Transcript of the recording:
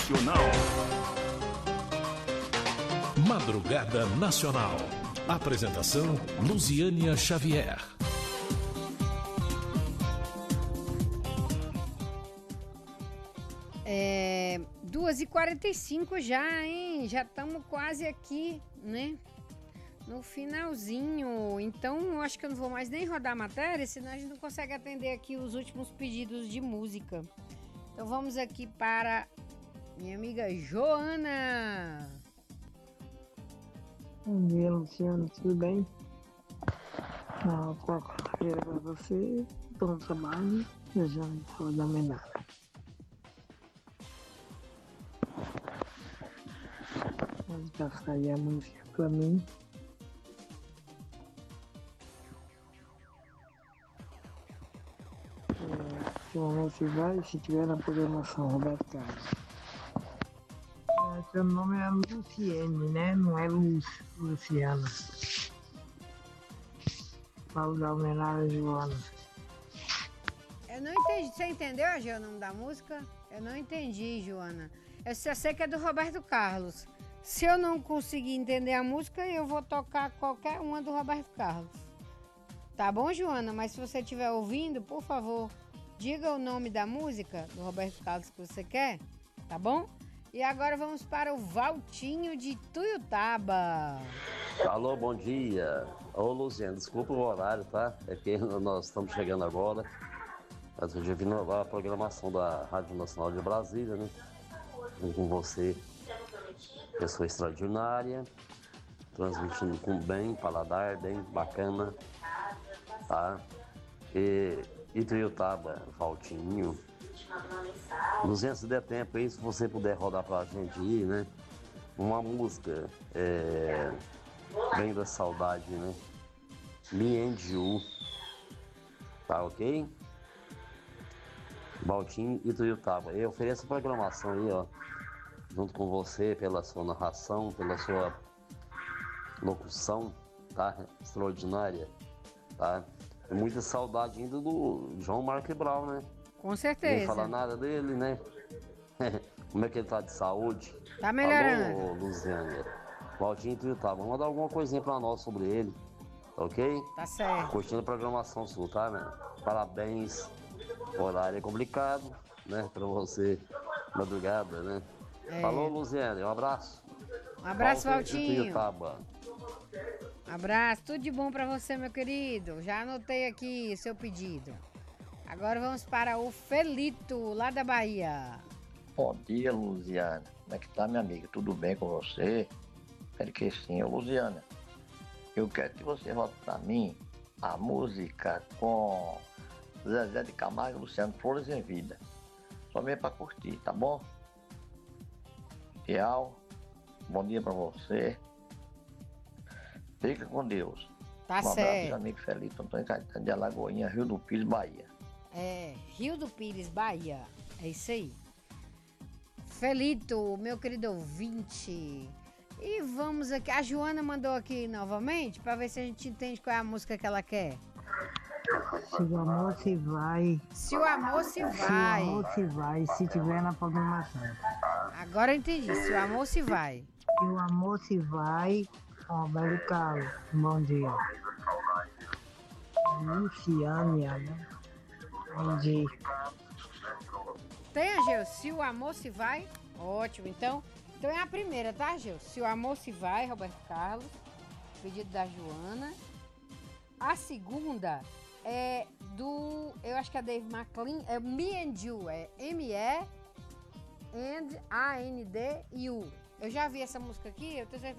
Nacional. Madrugada Nacional. Apresentação: Luziânia Xavier. É 2h45 já, hein? Já estamos quase aqui, né? No finalzinho. Então, eu acho que eu não vou mais nem rodar a matéria, senão a gente não consegue atender aqui os últimos pedidos de música. Então, vamos aqui para minha amiga Joana. Bom dia, Luciano, tudo bem? Quarta-feira para você, estou no trabalho, desejando saúde aumentada. Pode passar aí a música para mim. Se o momento vai, se tiver na programação, Roberto Carlos. Seu nome é Luciene, né? Não é Luciana. Falo da homenagem, Joana. Eu não entendi. Você entendeu, Agê, o nome da música? Eu não entendi, Joana. Eu só sei que é do Roberto Carlos. Se eu não conseguir entender a música, eu vou tocar qualquer uma do Roberto Carlos. Tá bom, Joana? Mas se você estiver ouvindo, por favor, diga o nome da música do Roberto Carlos que você quer, tá bom? E agora vamos para o Valtinho de Tuiutaba. Alô, bom dia. Ô, Luciano, desculpa o horário, tá? É que nós estamos chegando agora. Mas eu já vi a programação da Rádio Nacional de Brasília, né? Com você, pessoa extraordinária, transmitindo com bem, paladar, bem bacana, tá? E Tuiutaba, Valtinho. Luciano, se der tempo aí, se você puder rodar pra gente ir, né? Uma música bem da saudade, né? Me and You. Tá ok? Valtinho e Tuiutaba. Eu ofereço a programação aí, ó. Junto com você, pela sua narração, pela sua locução, tá? Extraordinária, tá? E muita saudade ainda do João Marco Brown, né? Com certeza. Nem falar nada dele, né? Como é que ele tá de saúde? Tá melhorando. Alô, Luziânia. Valtinho e Tuiutaba, vamos mandar alguma coisinha pra nós sobre ele, ok? Tá certo. Curtindo a programação sua, tá, né? Parabéns. O horário é complicado, né? Pra você, madrugada, né? Alô, Luziânia, um abraço. Um abraço, Valtinho. Tuiutaba. Abraço, tudo de bom pra você, meu querido. Já anotei aqui o seu pedido. Agora vamos para o Felito, lá da Bahia. Bom dia, Luziana. Como é que tá, minha amiga? Tudo bem com você? Espero que sim. Ô, Luziana, eu quero que você volte pra mim a música com Zezé de Camargo e Luciano, Flores em Vida. Só mesmo pra curtir, tá bom? Tchau. Bom dia pra você. Fica com Deus. Tá Um abraço, certo. amigo Felito Antônio Caetano de Alagoinha, Rio do Pires, Bahia. É, Rio do Pires, Bahia. É isso aí. Felito, meu querido ouvinte. E vamos aqui. A Joana mandou aqui novamente para ver se a gente entende qual é a música que ela quer. Se o amor se vai. Se o amor se Se o vai. amor se vai, se tiver na programação. Agora eu entendi. Se o amor se vai. Se o amor se vai, Roberto Carlos. Bom dia. Luciânia, né? Bom dia. Tem, Ageu? Se o amor se vai? Ótimo. Então é a primeira, tá, Ageu? Se o amor se vai, Roberto Carlos. Pedido da Joana. A segunda é do... Eu acho que é Dave McLean. É Me and You. É M-E and A-N-D-U. Eu já vi essa música aqui. Eu tenho certeza